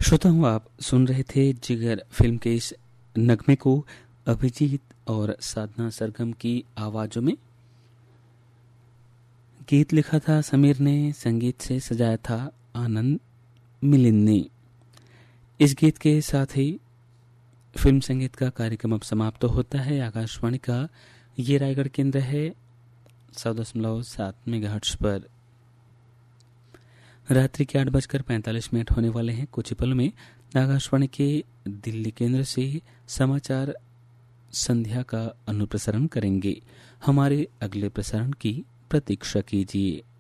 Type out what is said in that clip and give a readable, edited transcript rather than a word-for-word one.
श्रोताओं, आप सुन रहे थे जिगर फिल्म के इस नगमे को अभिजीत और साधना सरगम की आवाजों में। गीत लिखा था समीर ने, संगीत से सजाया था आनंद मिलिंद ने। इस गीत के साथ ही फिल्म संगीत का कार्यक्रम अब समाप्त तो होता है। आकाशवाणी का ये रायगढ़ केंद्र है 100.7 मेगाहर्ट्ज पर। रात्रि के 8:45 होने वाले हैं। कुछ ही पलों में आकाशवाणी के दिल्ली केंद्र से समाचार संध्या का अनुप्रसारण करेंगे। हमारे अगले प्रसारण की प्रतीक्षा कीजिए।